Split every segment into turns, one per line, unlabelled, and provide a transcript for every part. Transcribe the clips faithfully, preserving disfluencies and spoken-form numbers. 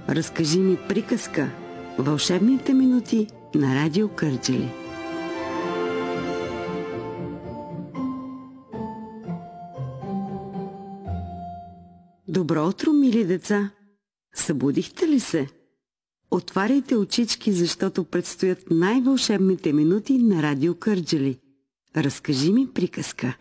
Разкажи ми приказка. Вълшебните минути на Радио Кърджали. Добро утро, мили деца! Събудихте ли се? Отваряйте очички, защото предстоят най-вълшебните минути на Радио Кърджали. Разкажи ми приказка.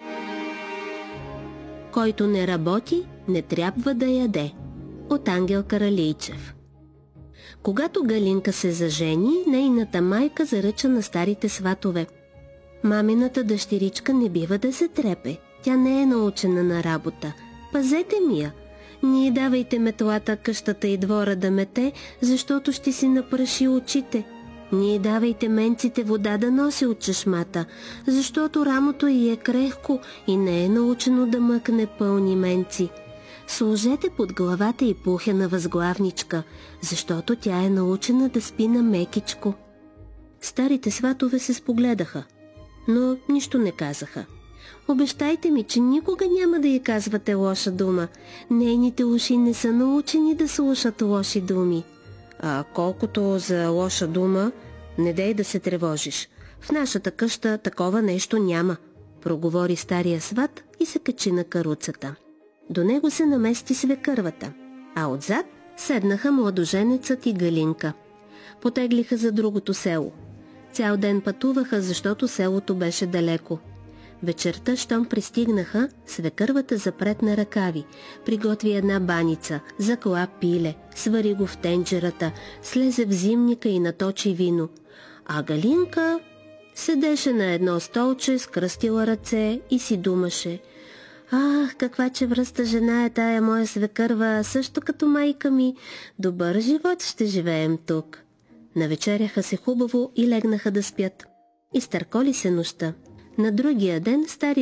Който не работи, не трябва да яде. От Ангел Каралийчев. Когато Галинка се зажени, нейната майка заръча на старите сватове: мамината дъщеричка не бива да се трепе, тя не е научена на работа. Пазете ми я. Не й давайте метлата, къщата и двора да мете, защото ще си напраши очите. Не й давайте менците вода да носи от чешмата, защото рамото й е крехко и не е научено да мъкне пълни менци. Сложете под главата й пухена възглавничка, защото тя е научена да спи на мекичко. Старите сватове се спогледаха, но нищо не казаха. Обещайте ми, че никога няма да й казвате лоша дума. Нейните уши не са научени да слушат лоши думи. А колкото за лоша дума, не дей да се тревожиш. В нашата къща такова нещо няма, проговори стария сват и се качи на каруцата. До него се намести свекървата, а отзад седнаха младоженецът и Галинка. Потеглиха за другото село. Цял ден пътуваха, защото селото беше далеко. Вечерта, щом пристигнаха, свекървата запретна ръкави, приготви една баница, закла пиле, свари го в тенджерата, слезе в зимника и наточи вино. А Галинка седеше на едно столче, скръстила ръце и си думаше: ах, каква чевръста жена е тая моя свекърва, също като майка ми. Добър живот ще живеем тук. Навечеряха се хубаво и легнаха да спят. Изтърколи се нощта. На другия ден стари